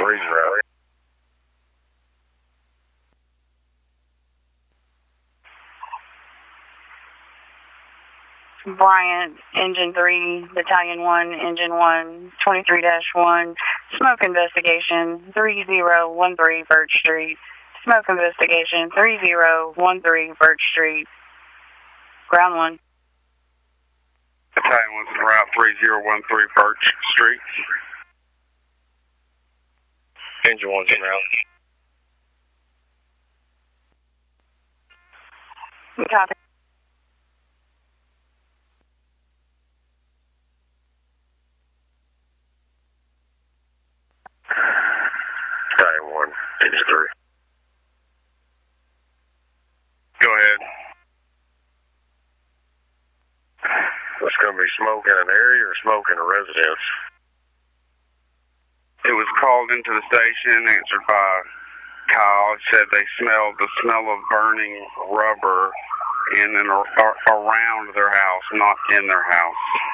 30. Bryant, Engine 3, Battalion 1, Engine 1, 23-1, smoke investigation, 3013 Birch Street. Smoke investigation, 3013 Birch Street. Ground 1. Battalion 1's route 3013 Birch Street. Engine 1's en route. Copy. Battalion 1, Engine 3. Go ahead. It's going to be smoke in an area or smoke in a residence? It was called into the station, answered by Kyle. It said they smelled the smell of burning rubber in and around their house, not in their house.